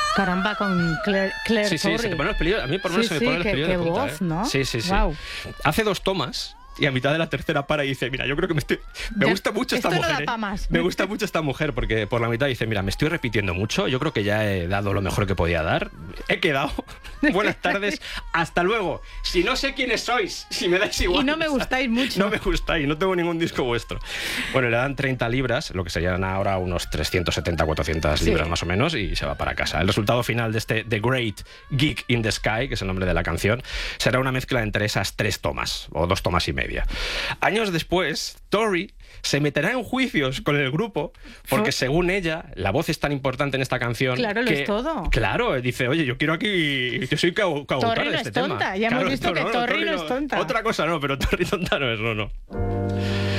Caramba, con Claire Sí, Torrey. se te ponen los pelillos. A mí por lo menos se me ponen los pelillos qué de punta, voz, ¿no? Sí. Guau. Hace 2 tomas y a mitad de la tercera para y dice, mira, yo creo que me gusta mucho esta esto no mujer. da pa' más. Me gusta mucho esta mujer porque por la mitad dice, mira, me estoy repitiendo mucho, yo creo que ya he dado lo mejor que podía dar. He quedado. Buenas tardes, hasta luego. Si no sé quiénes sois, si me dais igual. Y no me gustáis mucho. No me gustáis, no tengo ningún disco vuestro. Bueno, le dan 30 libras, lo que serían ahora unos 370, 400 libras más o menos, y se va para casa. El resultado final de este The Great Geek in the Sky, que es el nombre de la canción, será una mezcla entre esas 3 tomas, o 2 tomas y media. Años después, Tori se meterá en juicios con el grupo porque, según ella, la voz es tan importante en esta canción. Claro, que, lo es todo. Claro, dice, oye, yo quiero aquí. Yo soy coautor Torri de no este es tema. tonta, ya hemos visto que Torri no es tonta. Otra cosa no, pero Torri tonta no es, no.